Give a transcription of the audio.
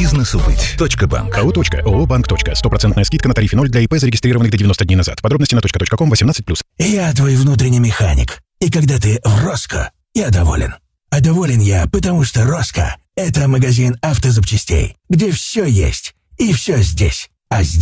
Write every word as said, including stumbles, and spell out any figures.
Бизнесу быть. Точка банк. АО. ООО «Банк. Стопроцентная скидка на тарифе ноль для ИП, зарегистрированных до девяноста дней назад. Подробности на точка точка ком восемнадцать плюс. Я твой внутренний механик. И когда ты в Роско, я доволен. А доволен я, потому что Роско — это магазин автозапчастей, где все есть и все здесь. А здесь